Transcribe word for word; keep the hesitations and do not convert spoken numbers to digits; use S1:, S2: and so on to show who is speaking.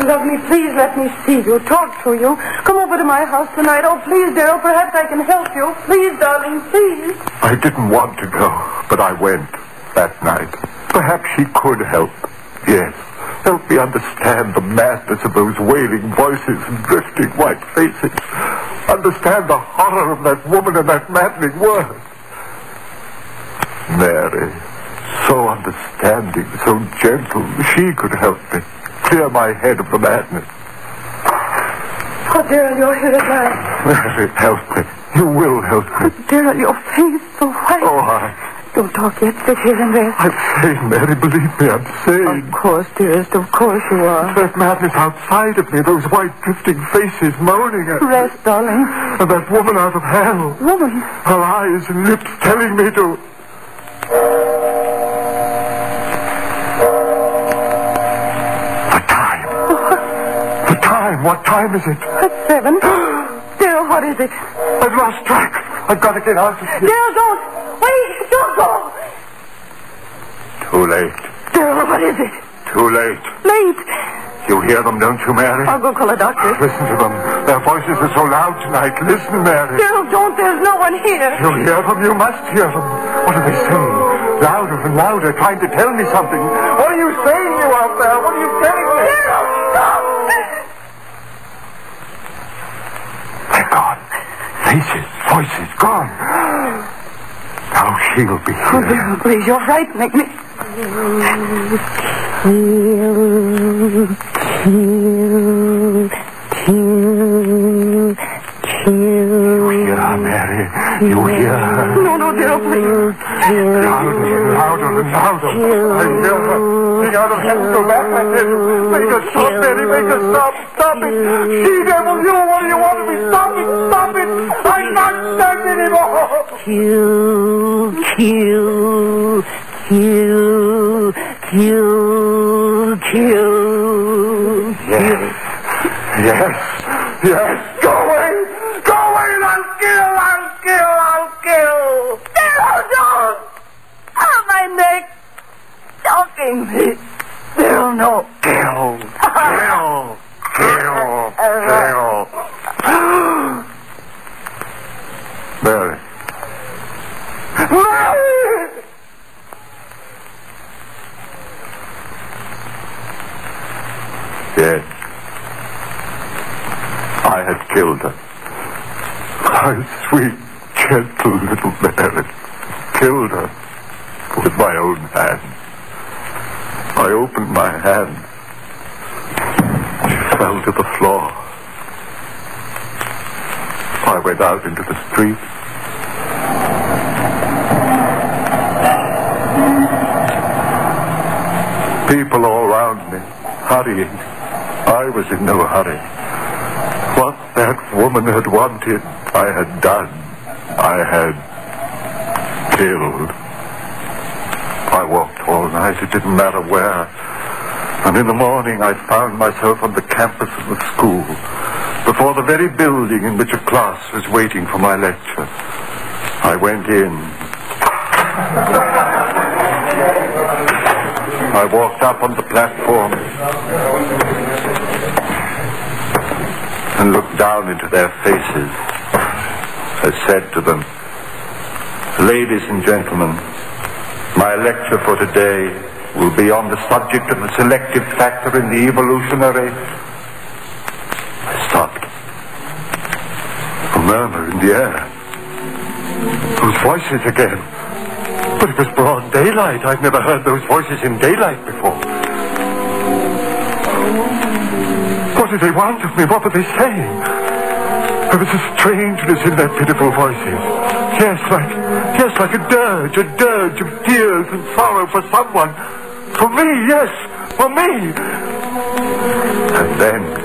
S1: love me, please let me see you, talk to you. Come over to my house tonight. Oh, please, Daryl, perhaps I can help you. Please, darling, please.
S2: I didn't want to go, but I went that night. Perhaps she could help. Yes. Help me understand the madness of those wailing voices and drifting white faces. Understand the horror of that woman and that maddening word. Mary, so understanding, so gentle, she could help me. Clear my head of the madness.
S1: Oh, Daryl, you're here at last.
S2: Mary, help me. You will help me.
S1: Oh, Daryl, your face so white.
S2: Oh, I...
S1: Don't talk yet. Sit here and rest.
S2: I'm sane, Mary. Believe me, I'm sane.
S1: Of course, dearest. Of course you are.
S2: That madness outside of me, those white drifting faces moaning at me.
S1: Rest, darling.
S2: And that woman out of hell.
S1: Woman?
S2: Her eyes and lips telling me to... The time. The time. What time is it?
S1: It's seven. Daryl, what is it?
S2: I've lost track. I've got to get out of here.
S1: Daryl, don't. Wait, don't go.
S2: Too late.
S1: Daryl, what is it?
S2: Too late.
S1: Late.
S2: You hear them, don't you, Mary?
S1: I'll go call a doctor.
S2: Listen to them. Their voices are so loud tonight. Listen, Mary.
S1: Daryl, don't. There's no one here.
S2: You hear them? You must hear them. What are they saying? Louder and louder, trying to tell me something. What are you saying, you out there? What are you telling me?
S1: Daryl, stop.
S2: They're gone. Faces, voices, gone. Now she'll be here.
S1: Oh, Daryl, please, you're frightening me.
S2: You hear her, Mary? You hear her?
S1: No, no, Daryl, please.
S2: Louder and louder and louder. I hear her. Sing out of heaven to laugh at it. Make her stop, Mary. Make her stop. Stop it. She devil, you. What do you want of me? Stop it. Stop it. I can't stand anymore.
S3: Kill, kill, kill, kill, kill.
S2: Yes. Yes. Yes. Go away. Go away and I'll kill. I'll kill. I'll kill.
S1: Daryl, don't. On my neck. Choking me. Daryl, no.
S2: Kill. Kill. Kill. Kill. Mary.
S1: Mary!
S2: Yes. I had killed her. My sweet, gentle little Mary. Killed her with my own hand. I opened my hand. She fell to the floor. I went out into the street. People all around me, hurrying. I was in no hurry. What that woman had wanted, I had done. I had killed. I walked all night. It didn't matter where. And in the morning, I found myself on the campus of the school, before the very building in which a class was waiting for my lecture. I went in. I walked up on the platform and looked down into their faces. I said to them, "Ladies and gentlemen, my lecture for today will be on the subject of the selective factor in the evolutionary..." I stopped. A murmur in the air. Those voices again. But it was broad daylight. I'd never heard those voices in daylight before. What did they want of me? What were they saying? There was a strangeness in their pitiful voices. Yes, like, yes, like a dirge, a dirge of tears and sorrow for someone. For me, yes, for me. And then